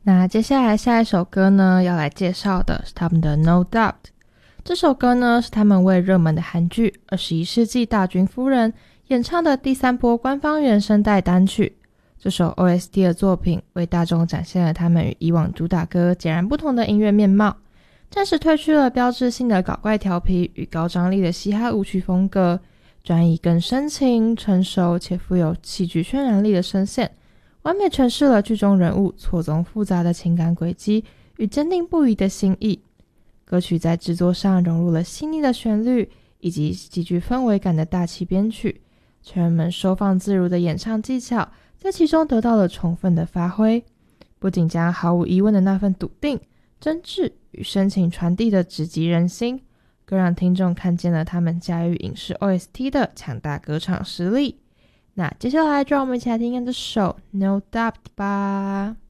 那接下来下一首歌呢，要来介绍的是他们的 No Doubt。 这首歌呢是他们为热门的韩剧21世纪大军夫人演唱的第3波官方原声带单曲。这首 OST 的作品为大众展现了他们与以往主打歌截然不同的音乐面貌，暂时褪去了标志性的搞怪调皮与高张力的嘻哈舞曲风格，转以更深情、成熟且富有戏剧渲染力的声线，完美诠释了剧中人物错综复杂的情感轨迹与坚定不移的心意。歌曲在制作上融入了细腻的旋律以及极具氛围感的大气编曲，成员们收放自如的演唱技巧在其中得到了充分的发挥，不仅将毫无疑问的那份笃定、真挚与深情传递的直击人心，更让听众看见了他们驾驭影视 OST 的强大歌唱实力。那接下来就让我们一起来听这首 No Doubt 吧。